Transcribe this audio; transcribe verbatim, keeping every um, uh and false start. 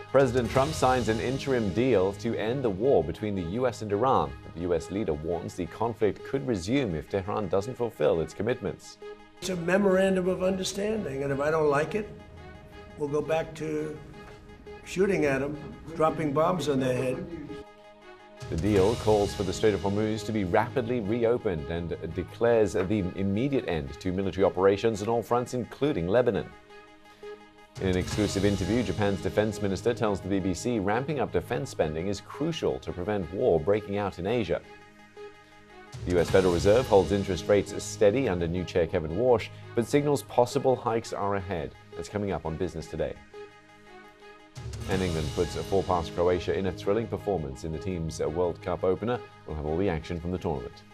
President Trump signs an interim deal to end the war between the U S and Iran. The U S leader warns the conflict could resume if Tehran doesn't fulfill its commitments. It's a memorandum of understanding, and if I don't like it, we'll go back to shooting at them, dropping bombs on their head. The deal calls for the Strait of Hormuz to be rapidly reopened and declares the immediate end to military operations on all fronts, including Lebanon. In an exclusive interview, Japan's defense minister tells the B B C ramping up defense spending is crucial to prevent war breaking out in Asia. The U S Federal Reserve holds interest rates steady under new chair Kevin Warsh, but signals possible hikes are ahead. That's coming up on Business Today. And England puts four past Croatia in a thrilling performance in the team's World Cup opener. We'll have all the action from the tournament.